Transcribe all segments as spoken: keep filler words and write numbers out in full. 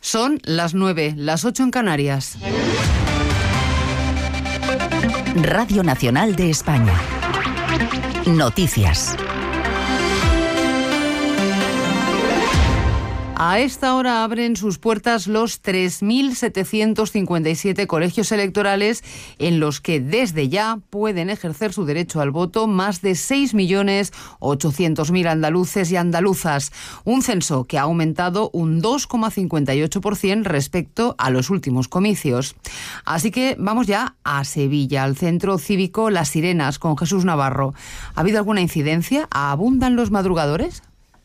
Son las nueve, las ocho en Canarias. Radio Nacional de España. Noticias. A esta hora abren sus puertas los tres mil setecientos cincuenta y siete colegios electorales en los que desde ya pueden ejercer su derecho al voto más de seis millones ochocientos mil andaluces y andaluzas. Un censo que ha aumentado un dos coma cincuenta y ocho por ciento respecto a los últimos comicios. Así que vamos ya a Sevilla, al centro cívico Las Sirenas, con Jesús Navarro. ¿Ha habido alguna incidencia? ¿Abundan los madrugadores?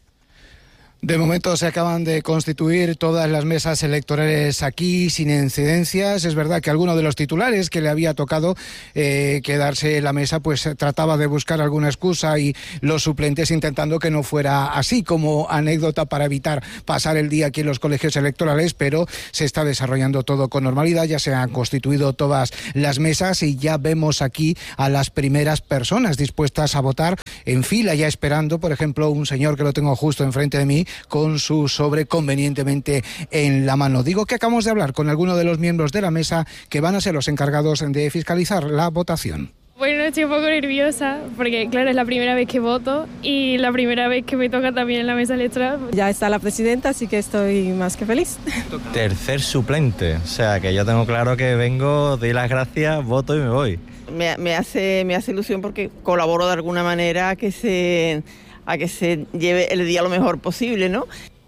De momento se acaban de constituir todas las mesas electorales aquí sin incidencias. Es verdad que alguno de los titulares que le había tocado eh, quedarse en la mesa pues trataba de buscar alguna excusa y los suplentes intentando que no fuera así, como anécdota para evitar pasar el día aquí en los colegios electorales, pero se está desarrollando todo con normalidad. Ya se han constituido todas las mesas y ya vemos aquí a las primeras personas dispuestas a votar en fila, ya esperando, por ejemplo, un señor que lo tengo justo enfrente de mí, con su sobre convenientemente en la mano. Digo que acabamos de hablar con algunos de los miembros de la mesa que van a ser los encargados de fiscalizar la votación. Bueno, estoy un poco nerviosa porque, claro, es la primera vez que voto y la primera vez que me toca también en la mesa electoral. Ya está la presidenta, así que estoy más que feliz. Tercer suplente, o sea que yo tengo claro que vengo, doy las gracias, voto y me voy. Me, me hace, me hace ilusión porque colaboro de alguna manera a que se... a que se lleve el día lo mejor posible, ¿no?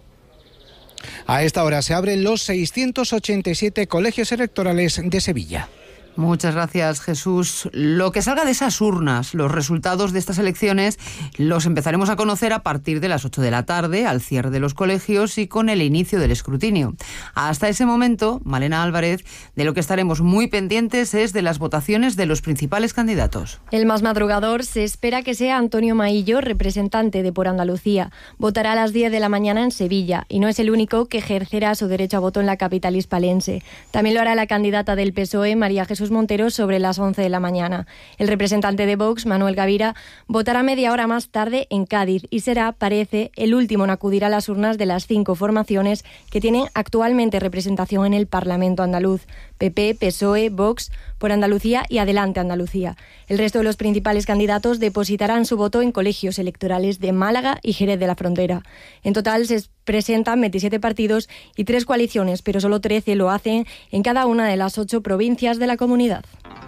A esta hora se abren los seiscientos ochenta y siete colegios electorales de Sevilla. Muchas gracias, Jesús. Lo que salga de esas urnas, los resultados de estas elecciones, los empezaremos a conocer a partir de las ocho de la tarde, al cierre de los colegios y con el inicio del escrutinio. Hasta ese momento, Malena Álvarez, de lo que estaremos muy pendientes es de las votaciones de los principales candidatos. El más madrugador se espera que sea Antonio Maillo, representante de Por Andalucía. Votará a las diez de la mañana en Sevilla y no es el único que ejercerá su derecho a voto en la capital hispalense. También lo hará la candidata del P S O E, María Jesús Montero, sobre las once de la mañana. El representante de Vox, Manuel Gavira, votará media hora más tarde en Cádiz y será, parece, el último en acudir a las urnas de las cinco formaciones que tienen actualmente representación en el Parlamento andaluz: P P, P S O E, Vox, Por Andalucía y Adelante Andalucía. El resto de los principales candidatos depositarán su voto en colegios electorales de Málaga y Jerez de la Frontera. En total se presentan veintisiete partidos y tres coaliciones, pero solo trece lo hacen en cada una de las ocho provincias de la comunidad.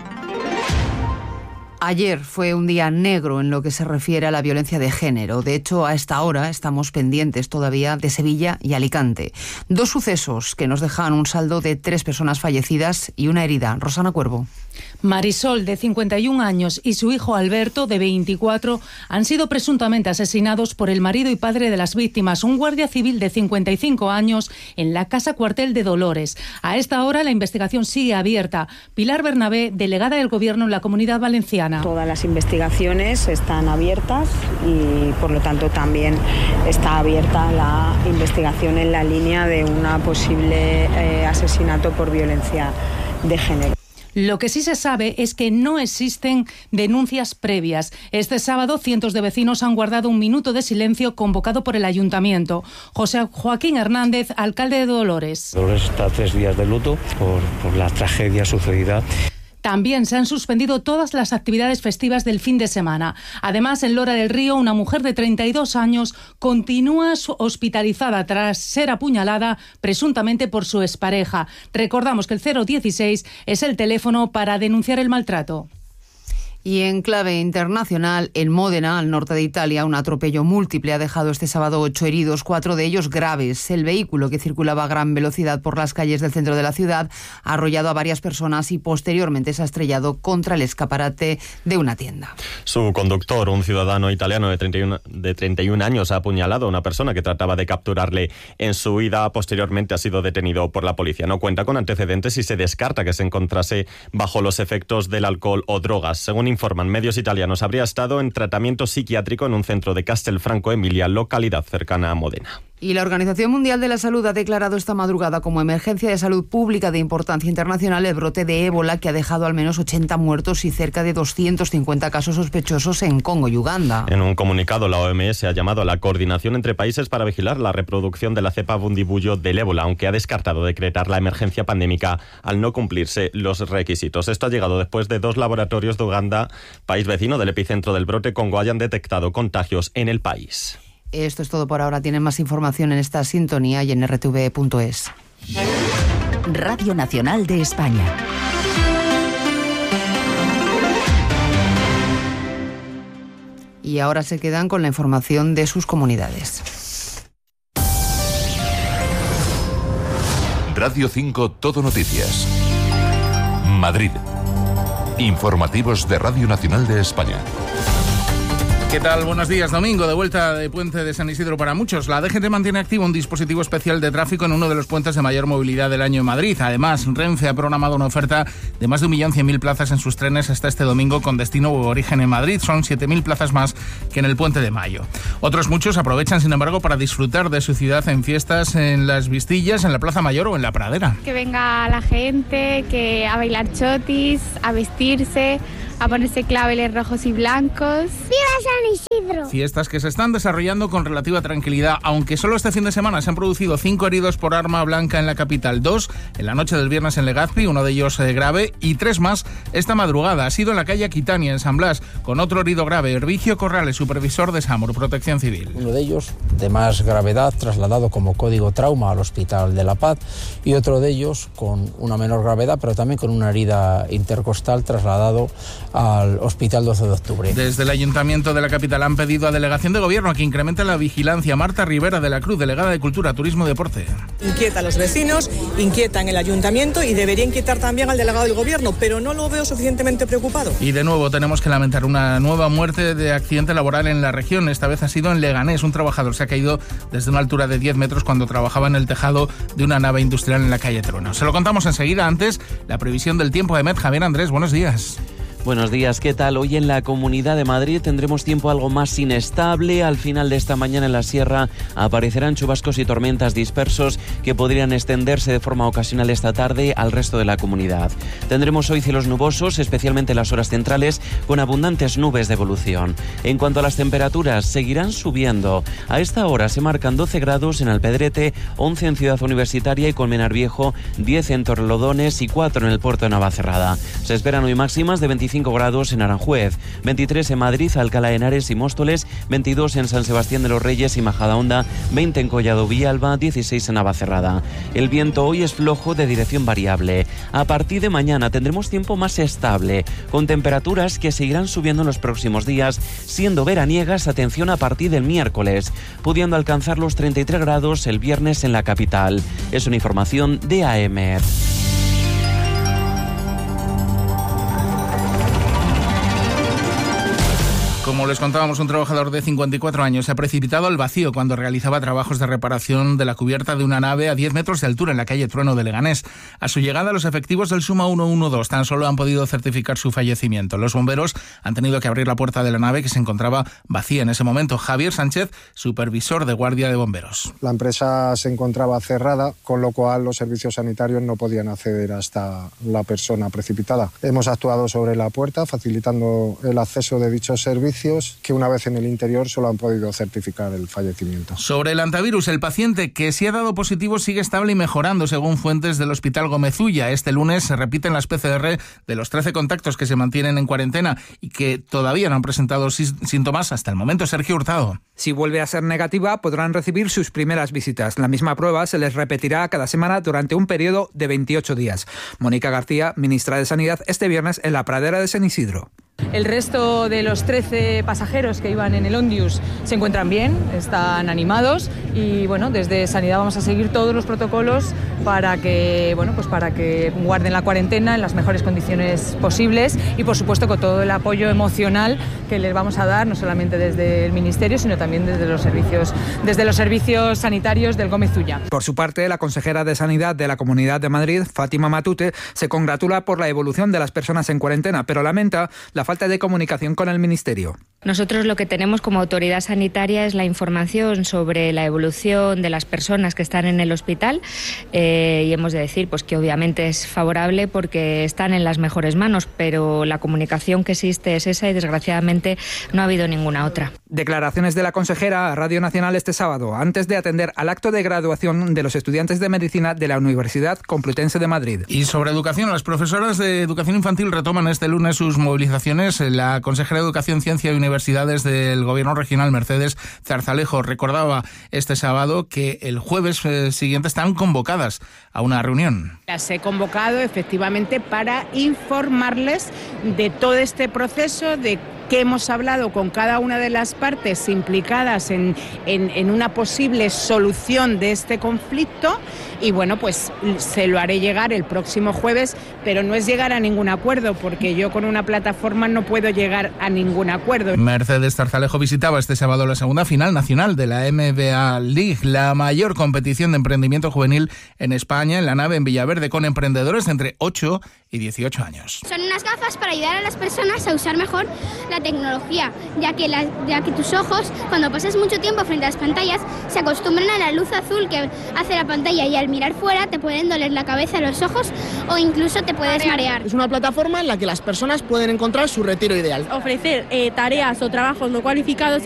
Ayer fue un día negro en lo que se refiere a la violencia de género. De hecho, a esta hora estamos pendientes todavía de Sevilla y Alicante. Dos sucesos que nos dejan un saldo de tres personas fallecidas y una herida. Rosana Cuervo. Marisol, de cincuenta y un años, y su hijo Alberto, de veinticuatro, han sido presuntamente asesinados por el marido y padre de las víctimas, un guardia civil de cincuenta y cinco años, en la casa cuartel de Dolores. A esta hora la investigación sigue abierta. Pilar Bernabé, delegada del Gobierno en la Comunidad Valenciana. Todas las investigaciones están abiertas y, por lo tanto, también está abierta la investigación en la línea de un posible eh, asesinato por violencia de género. Lo que sí se sabe es que no existen denuncias previas. Este sábado, cientos de vecinos han guardado un minuto de silencio convocado por el Ayuntamiento. José Joaquín Hernández, alcalde de Dolores. Dolores está a tres días de luto por, por la tragedia sucedida. También se han suspendido todas las actividades festivas del fin de semana. Además, en Lora del Río, una mujer de treinta y dos años continúa hospitalizada tras ser apuñalada presuntamente por su expareja. Recordamos que el cero dieciséis es el teléfono para denunciar el maltrato. Y en clave internacional, en Módena, al norte de Italia, un atropello múltiple ha dejado este sábado ocho heridos, cuatro de ellos graves. El vehículo, que circulaba a gran velocidad por las calles del centro de la ciudad, ha arrollado a varias personas y posteriormente se ha estrellado contra el escaparate de una tienda. Su conductor, un ciudadano italiano de treinta y uno, de treinta y un años, ha apuñalado a una persona que trataba de capturarle en su huida. Posteriormente ha sido detenido por la policía. No cuenta con antecedentes y se descarta que se encontrase bajo los efectos del alcohol o drogas. Según informan medios italianos, habría estado en tratamiento psiquiátrico en un centro de Castelfranco Emilia, localidad cercana a Módena. Y la Organización Mundial de la Salud ha declarado esta madrugada como emergencia de salud pública de importancia internacional el brote de ébola que ha dejado al menos ochenta muertos y cerca de doscientos cincuenta casos sospechosos en Congo y Uganda. En un comunicado, la O M S ha llamado a la coordinación entre países para vigilar la reproducción de la cepa bundibugyo del ébola, aunque ha descartado decretar la emergencia pandémica al no cumplirse los requisitos. Esto ha llegado después de dos laboratorios de Uganda, país vecino del epicentro del brote Congo, hayan detectado contagios en el país. Esto es todo por ahora. Tienen más información en esta sintonía y en r t v punto es. Radio Nacional de España. Y ahora se quedan con la información de sus comunidades. Radio cinco Todo Noticias. Madrid. Informativos de Radio Nacional de España. ¿Qué tal? Buenos días. Domingo, de vuelta de Puente de San Isidro para muchos. La D G T mantiene activo un dispositivo especial de tráfico en uno de los puentes de mayor movilidad del año en Madrid. Además, Renfe ha programado una oferta de más de un millón cien mil plazas en sus trenes hasta este domingo con destino u origen en Madrid. Son siete mil plazas más que en el Puente de Mayo. Otros muchos aprovechan, sin embargo, para disfrutar de su ciudad en fiestas en las Vistillas, en la Plaza Mayor o en la Pradera. Que venga la gente, que a bailar chotis, a vestirse, a ponerse claveles rojos y blancos. ¡Viva San Isidro! Fiestas que se están desarrollando con relativa tranquilidad, aunque solo este fin de semana se han producido cinco heridos por arma blanca en la capital, dos en la noche del viernes en Legazpi, uno de ellos eh, grave, y tres más esta madrugada. Ha sido en la calle Aquitania, en San Blas, con otro herido grave, Hervigio Corrales, supervisor de SAMUR, Protección Civil. Uno de ellos, de más gravedad, trasladado como código trauma al Hospital de la Paz, y otro de ellos con una menor gravedad, pero también con una herida intercostal, trasladado al Hospital doce de octubre. Desde el Ayuntamiento de la capital han pedido a Delegación de Gobierno que incremente la vigilancia. Marta Rivera de la Cruz, delegada de Cultura, Turismo y Deporte. Inquieta a los vecinos, inquieta en el Ayuntamiento y debería inquietar también al delegado del Gobierno, pero no lo veo suficientemente preocupado. Y de nuevo tenemos que lamentar una nueva muerte de accidente laboral en la región. Esta vez ha sido en Leganés. Un trabajador se ha caído desde una altura de diez metros cuando trabajaba en el tejado de una nave industrial en la calle Trueno. Se lo contamos enseguida. Antes, la previsión del tiempo de Met. Javier Andrés, buenos días. Buenos días, ¿qué tal? Hoy en la Comunidad de Madrid tendremos tiempo algo más inestable. Al final de esta mañana en la sierra aparecerán chubascos y tormentas dispersos que podrían extenderse de forma ocasional esta tarde al resto de la comunidad. Tendremos hoy cielos nubosos, especialmente en las horas centrales, con abundantes nubes de evolución. En cuanto a las temperaturas, seguirán subiendo. A esta hora se marcan doce grados en Alpedrete, once en Ciudad Universitaria y Colmenar Viejo, diez en Torrelodones y cuatro en el puerto de Navacerrada. Se esperan hoy máximas de veinticinco grados en Aranjuez, veintitrés en Madrid, Alcalá de Henares y Móstoles, veintidós en San Sebastián de los Reyes y Majadahonda, veinte en Collado Villalba, dieciséis en Navacerrada. El viento hoy es flojo de dirección variable. A partir de mañana tendremos tiempo más estable, con temperaturas que seguirán subiendo en los próximos días, siendo veraniegas, atención, a partir del miércoles, pudiendo alcanzar los treinta y tres grados el viernes en la capital. Es una información de A M. Como les contábamos, un trabajador de cincuenta y cuatro años se ha precipitado al vacío cuando realizaba trabajos de reparación de la cubierta de una nave a diez metros de altura en la calle Trueno de Leganés. A su llegada, los efectivos del Suma ciento doce tan solo han podido certificar su fallecimiento. Los bomberos han tenido que abrir la puerta de la nave que se encontraba vacía en ese momento. Javier Sánchez, supervisor de Guardia de Bomberos. La empresa se encontraba cerrada, con lo cual los servicios sanitarios no podían acceder hasta la persona precipitada. Hemos actuado sobre la puerta, facilitando el acceso de dichos servicios, que una vez en el interior solo han podido certificar el fallecimiento. Sobre el antivirus, el paciente que sí ha dado positivo sigue estable y mejorando, según fuentes del Hospital Gómez Ulla. Este lunes se repiten las P C R de los trece contactos que se mantienen en cuarentena y que todavía no han presentado síntomas hasta el momento. Sergio Hurtado. Si vuelve a ser negativa, podrán recibir sus primeras visitas. La misma prueba se les repetirá cada semana durante un periodo de veintiocho días. Mónica García, ministra de Sanidad, este viernes en la Pradera de San Isidro. El resto de los trece pasajeros que iban en el Ondius se encuentran bien, están animados y bueno, desde Sanidad vamos a seguir todos los protocolos para que, bueno, pues para que guarden la cuarentena en las mejores condiciones posibles y por supuesto con todo el apoyo emocional que les vamos a dar, no solamente desde el Ministerio, sino también desde los servicios, desde los servicios sanitarios del Gómez Ulla. Por su parte, la consejera de Sanidad de la Comunidad de Madrid, Fátima Matute, se congratula por la evolución de las personas en cuarentena, pero lamenta la falta falta de comunicación con el Ministerio. Nosotros lo que tenemos como autoridad sanitaria es la información sobre la evolución de las personas que están en el hospital eh, y hemos de decir pues que obviamente es favorable porque están en las mejores manos, pero la comunicación que existe es esa y desgraciadamente no ha habido ninguna otra. Declaraciones de la consejera a Radio Nacional este sábado, antes de atender al acto de graduación de los estudiantes de medicina de la Universidad Complutense de Madrid. Y sobre educación, las profesoras de educación infantil retoman este lunes sus movilizaciones. La consejera de Educación, Ciencia y Universidades del Gobierno Regional, Mercedes Zarzalejo, recordaba este sábado que el jueves siguiente están convocadas a una reunión. Las he convocado efectivamente para informarles de todo este proceso, de que hemos hablado con cada una de las partes implicadas en, en, en una posible solución de este conflicto y bueno, pues se lo haré llegar el próximo jueves, pero no es llegar a ningún acuerdo porque yo con una plataforma no puedo llegar a ningún acuerdo. Mercedes Zarzalejo visitaba este sábado la segunda final nacional de la M B A League, la mayor competición de emprendimiento juvenil en España, en la nave en Villaverde, con emprendedores de entre ocho y dieciocho años. Son unas gafas para ayudar a las personas a usar mejor la tecnología, ya que, la, ya que tus ojos, cuando pasas mucho tiempo frente a las pantallas, se acostumbran a la luz azul que hace la pantalla y al mirar fuera te pueden doler la cabeza, los ojos o incluso te puedes marear. Es una plataforma en la que las personas pueden encontrar su retiro ideal. Ofrecer eh, tareas o trabajos no cualificados